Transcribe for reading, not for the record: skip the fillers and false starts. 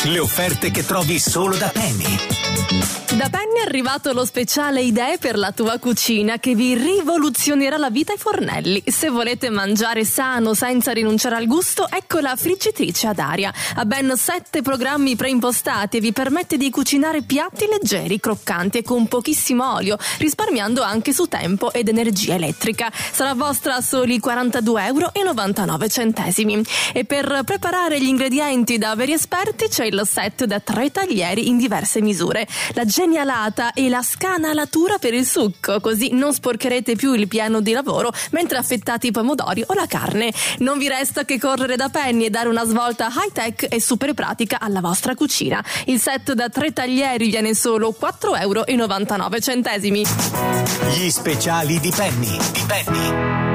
Le offerte che trovi solo da Penny. Da Penny è arrivato lo speciale idee per la tua cucina che vi rivoluzionerà la vita ai fornelli. Se volete mangiare sano senza rinunciare al gusto, ecco la friggitrice ad aria. Ha ben 7 programmi preimpostati e vi permette di cucinare piatti leggeri, croccanti e con pochissimo olio, risparmiando anche su tempo ed energia elettrica. Sarà vostra a soli €42,99. E per preparare gli ingredienti da veri esperti c'è il set da 3 taglieri in diverse misure. La genialata e la scanalatura per il succo, così non sporcherete più il piano di lavoro mentre affettate i pomodori o la carne. Non vi resta che correre da Penny e dare una svolta high tech e super pratica alla vostra cucina. Il set da 3 taglieri viene solo €4,99. Gli speciali di Penny.